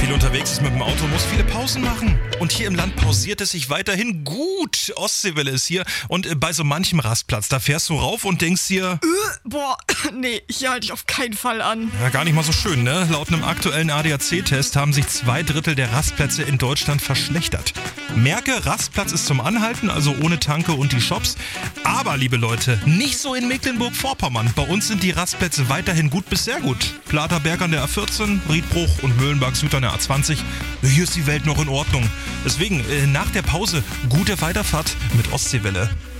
viel unterwegs ist mit dem Auto, muss viele Pausen machen. Und hier im Land pausiert es sich weiterhin gut. Ostseewelle ist hier und bei so manchem Rastplatz, da fährst du rauf und denkst dir... Nee, hier halte ich auf keinen Fall an. Ja, gar nicht mal so schön, ne? Laut einem aktuellen ADAC-Test haben sich 2/3 der Rastplätze in Deutschland verschlechtert. Merke, Rastplatz ist zum Anhalten, also ohne Tanke und die Shops. Aber, liebe Leute, nicht so in Mecklenburg-Vorpommern. Bei uns sind die Rastplätze weiterhin gut bis sehr gut. Platerberg an der A14, Riedbruch und Möhlenberg-Süd an der A20. Hier ist die Welt noch in Ordnung. Deswegen, nach der Pause, gute Weiterfahrt mit Ostseewelle.